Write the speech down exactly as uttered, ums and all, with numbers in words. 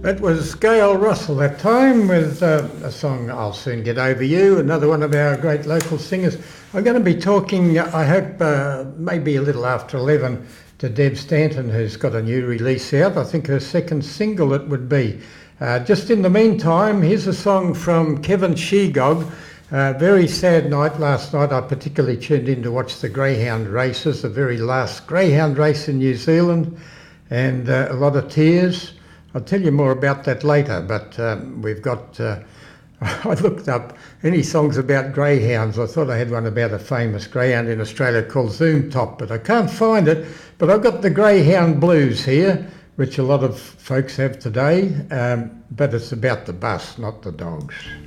That was Gail Russell that time with uh, a song, I'll Soon Get Over You, another one of our great local singers. I'm going to be talking, I hope, uh, maybe a little after eleven to Deb Stanton, who's got a new release out. I think her second single it would be. Uh, just in the meantime, here's a song from Kevin Shegog. Uh, very sad night last night. I particularly tuned in to watch the greyhound races, the very last greyhound race in New Zealand, and uh, a lot of tears. I'll tell you more about that later, but um, we've got, uh, I looked up any songs about greyhounds. I thought I had one about a famous greyhound in Australia called Zoom Top, but I can't find it. But I've got the Greyhound Blues here, which a lot of folks have today, um, but it's about the bus, not the dogs.